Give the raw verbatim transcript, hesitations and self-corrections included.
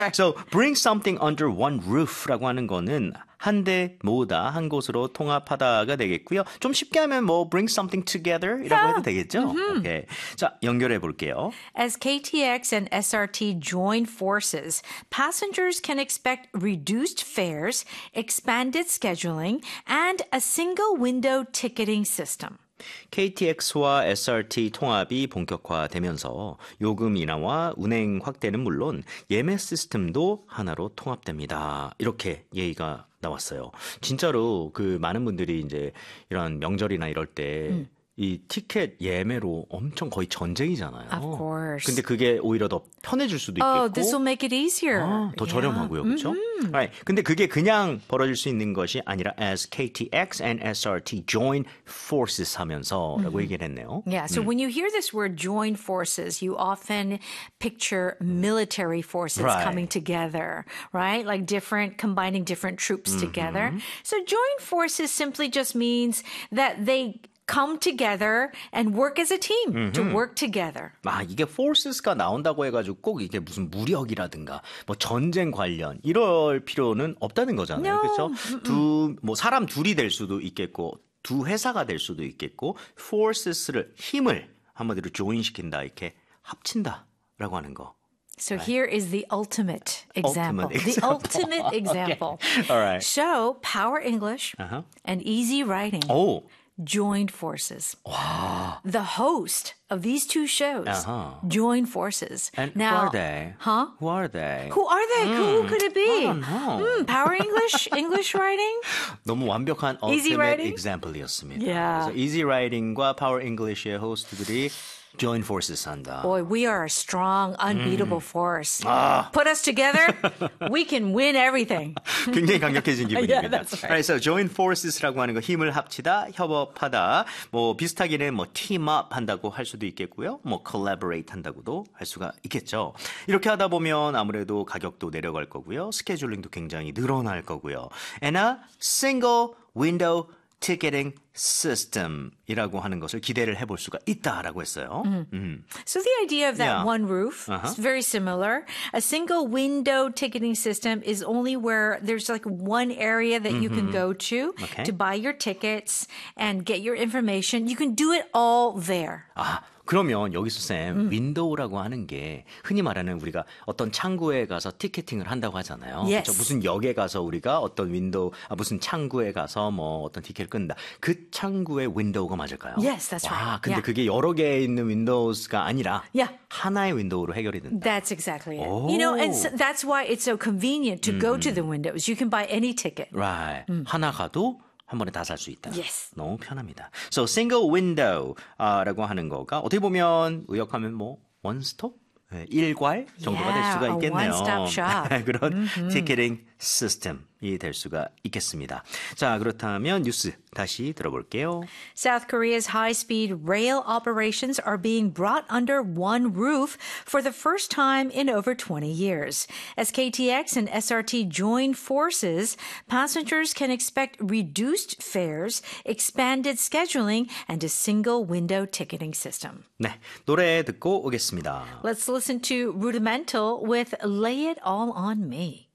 So bring something under one roof라고 하는 거는 한 대 모으다, 한 곳으로 통합하다가 되겠고요. 좀 쉽게 하면 뭐 bring something together이라고 해도 되겠죠. Mm-hmm. 오케이. 자, 연결해 볼게요. As K T X and S R T join forces, passengers can expect reduced fares, expanded scheduling, and a single window ticketing system. 케이티엑스와 에스알티 통합이 본격화되면서 요금 인하와 운행 확대는 물론 예매 시스템도 하나로 통합됩니다. 이렇게 얘기가 나왔어요. 진짜로 그 많은 분들이 이제 이런 명절이나 이럴 때 음. 이 티켓 예매로 엄청 거의 전쟁이잖아요. Of course. 근데 그게 오히려 더 편해질 수도 있겠고. Oh, this will make it easier. 아, 더 yeah. 저렴하고요. 그렇죠? Mm-hmm. Right. 근데 그게 그냥 벌어질 수 있는 것이 아니라 as 케이티엑스 and 에스알티 join forces 하면서라고 mm-hmm. 얘기를 했네요. Yeah, so 음. when you hear this word join forces, you often picture military forces right. coming together, right? Like different, combining different troops mm-hmm. together. So join forces simply just means that they come together and work as a team mm-hmm. to work together. 아, 이게 forces가 나온다고 해가지고 꼭 이게 무슨 무력이라든가 뭐 전쟁 관련 이럴 필요는 없다는 거잖아요. No. 그렇죠? 두, 뭐 사람 둘이 될 수도 있겠고 두 회사가 될 수도 있겠고 forces를 힘을 한마디로 join시킨다 이렇게 합친다라고 하는 거. So right. here is the ultimate example. Ultimate the example. ultimate example. Okay. All right. So Power English uh-huh. and Easy Writing. Oh. joined forces. Wow. The host of these two shows uh-huh. joined forces. And now, who are they? Huh? Who are they? Who are they? Mm, Who could it be? I don't know. Mm, Power English, English writing? 너무 완벽한 Easy ultimate writing? example이었습니다. Yeah. 그래서 Easy Writing과 Power English의 호스트들이 join forces 한다. Boy, we are a strong, unbeatable 음. force. 아. Put us together, we can win everything. 굉장히 강력해진 기분입니다. Yeah, that's right. Right, so join forces라고 하는 거 힘을 합치다, 협업하다, 뭐 비슷하게는 뭐 team up 한다고 할 수도 있겠고요. 뭐 collaborate 한다고도 할 수가 있겠죠. 이렇게 하다 보면 아무래도 가격도 내려갈 거고요. 스케줄링도 굉장히 늘어날 거고요. And a single window ticketing system이라고 하는 것을 기대를 해볼 수가 있다라고 했어요. Mm. 음. So the idea of that Yeah. one roof Uh-huh. is very similar. A single window ticketing system is only where there's like one area that mm-hmm. you can go to okay. to buy your tickets and get your information. You can do it all there. 아, 그러면 여기서 쌤, 음. 윈도우라고 하는 게 흔히 말하는 우리가 어떤 창구에 가서 티켓팅을 한다고 하잖아요. Yes. 그렇죠? 무슨 역에 가서 우리가 어떤 윈도우, 아, 무슨 창구에 가서 뭐 어떤 티켓을 끈다. 그 창구의 윈도우가 맞을까요? Yes, that's 와, right. 근데 Yeah. 그게 여러 개 있는 윈도우가 아니라 Yeah. 하나의 윈도우로 해결이 된다. That's exactly it. Oh. You know, and so that's why it's so convenient to mm. go to the windows. You can buy any ticket. Right. 음. 하나 가도 한 번에 다 살 수 있다. Yes. 너무 편합니다. So single window라고 하는 거가 어떻게 보면 의역하면 뭐 원스톱? 네, 일괄 정도가 Yeah, 될 수가 a 있겠네요. one-stop shop. 그런 mm-hmm. 티켓팅 시스템이 될 수가 있겠습니다. 자, 그렇다면 뉴스 다시 들어볼게요. South Korea's high-speed rail operations are being brought under one roof for the first time in over twenty years. As K T X and S R T join forces, passengers can expect reduced fares, expanded scheduling, and a single window ticketing system. 네, 노래 듣고 오겠습니다. Let's listen to Rudimental with Lay It All On Me.